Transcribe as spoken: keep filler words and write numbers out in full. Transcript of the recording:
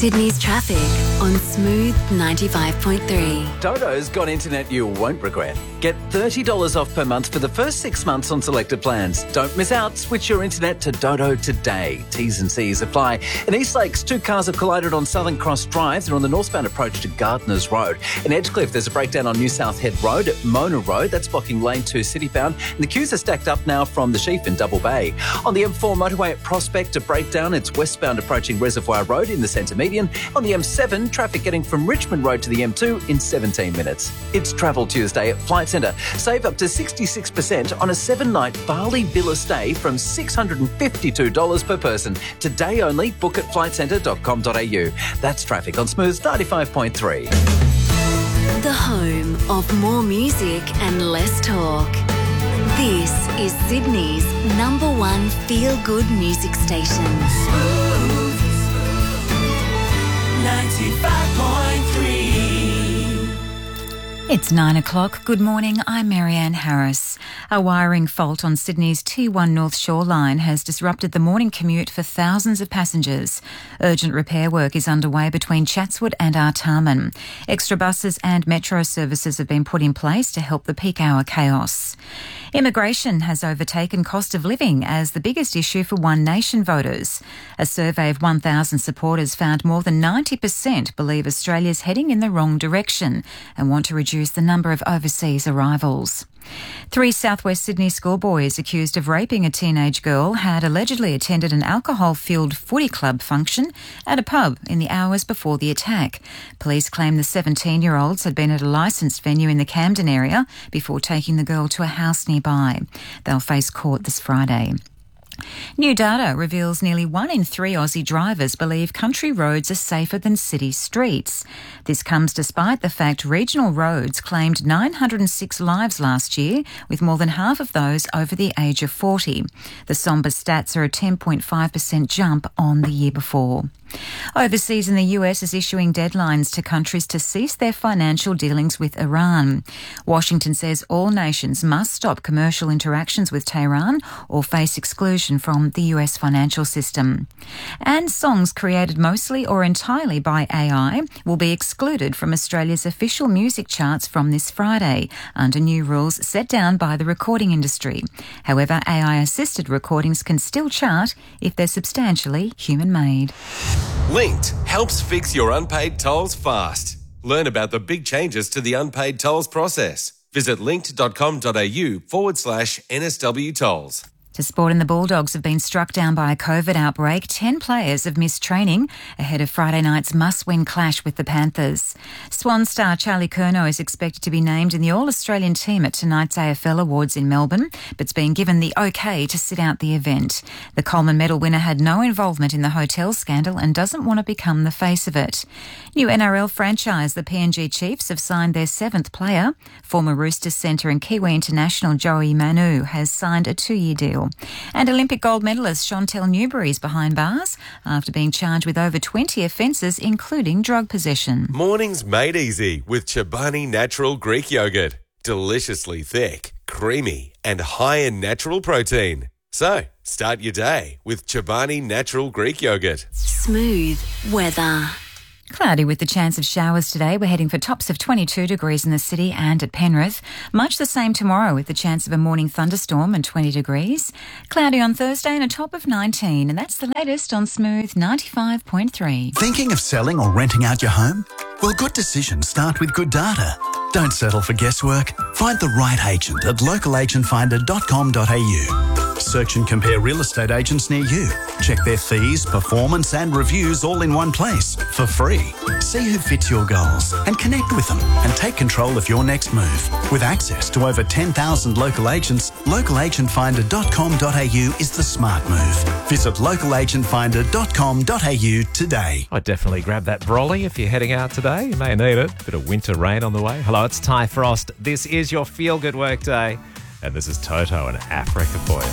Sydney's traffic on Smooth ninety-five point three. Dodo's got internet you won't regret. Get thirty dollars off per month for the first six months on selected plans. Don't miss out. Switch your internet to Dodo today. T's and C's apply. In East Lakes, two cars have collided on Southern Cross Drive. They're on the northbound approach to Gardners Road. In Edgecliff, there's a breakdown on New South Head Road at Mona Road. That's blocking lane two citybound. And the queues are stacked up now from the Sheaf in Double Bay. On the M four motorway at Prospect, a breakdown. It's westbound approaching Reservoir Road in the centre median. On the M seven, traffic getting from Richmond Road to the M two in seventeen minutes. It's Travel Tuesday at Flight Centre. Save up to sixty-six percent on a seven-night Bali villa stay from six hundred fifty-two dollars per person. Today only, book at flight centre dot com dot a u. That's traffic on Smooth ninety-five point three. The home of more music and less talk. This is Sydney's number one feel-good music station. Smooth ninety-five point three. It's nine o'clock. Good morning. I'm Marianne Harris. A wiring fault on Sydney's T one North Shore line has disrupted the morning commute for thousands of passengers. Urgent repair work is underway between Chatswood and Artarmon. Extra buses and metro services have been put in place to help the peak hour chaos. Immigration has overtaken cost of living as the biggest issue for One Nation voters. A survey of one thousand supporters found more than ninety percent believe Australia's heading in the wrong direction and want to reduce the number of overseas arrivals. Three southwest Sydney schoolboys accused of raping a teenage girl had allegedly attended an alcohol-fuelled footy club function at a pub in the hours before the attack. Police claim the seventeen-year-olds had been at a licensed venue in the Camden area before taking the girl to a house nearby. They'll face court this Friday. New data reveals nearly one in three Aussie drivers believe country roads are safer than city streets. This comes despite the fact regional roads claimed nine hundred six lives last year, with more than half of those over the age of forty. The sombre stats are a ten point five percent jump on the year before. Overseas in the U S is issuing deadlines to countries to cease their financial dealings with Iran. Washington says all nations must stop commercial interactions with Tehran or face exclusion from the U S financial system. And songs created mostly or entirely by A I will be excluded from Australia's official music charts from this Friday, under new rules set down by the recording industry. However, A I-assisted recordings can still chart if they're substantially human-made. Linked helps fix your unpaid tolls fast. Learn about the big changes to the unpaid tolls process. Visit linkt.com.au forward slash NSW tolls. To sport, and the Bulldogs have been struck down by a COVID outbreak. Ten players have missed training ahead of Friday night's must-win clash with the Panthers. Swan star Charlie Curnow is expected to be named in the All-Australian team at tonight's A F L Awards in Melbourne, but's been given the OK to sit out the event. The Coleman Medal winner had no involvement in the hotel scandal and doesn't want to become the face of it. New N R L franchise, the P N G Chiefs, have signed their seventh player. Former Roosters centre and Kiwi international Joey Manu has signed a two-year deal. And Olympic gold medalist Chantel Newbery is behind bars after being charged with over twenty offences, including drug possession. Mornings made easy with Chobani Natural Greek Yogurt. Deliciously thick, creamy and high in natural protein. So, start your day with Chobani Natural Greek Yogurt. Smooth weather. Cloudy with the chance of showers today. We're heading for tops of twenty-two degrees in the city and at Penrith. Much the same tomorrow with the chance of a morning thunderstorm and twenty degrees. Cloudy on Thursday and a top of nineteen. And that's the latest on Smooth ninety-five point three. Thinking of selling or renting out your home? Well, good decisions start with good data. Don't settle for guesswork. Find the right agent at local agent finder dot com dot a u. Search and compare real estate agents near you. Check their fees, performance and reviews all in one place for free. See who fits your goals and connect with them and take control of your next move. With access to over ten thousand local agents, local agent finder dot com dot a u is the smart move. Visit local agent finder dot com dot a u today. I'd definitely grab that brolly if you're heading out today. You may need it. Bit of winter rain on the way. Hello, it's Ty Frost. This is your feel-good work day. And this is Toto and Africa for you.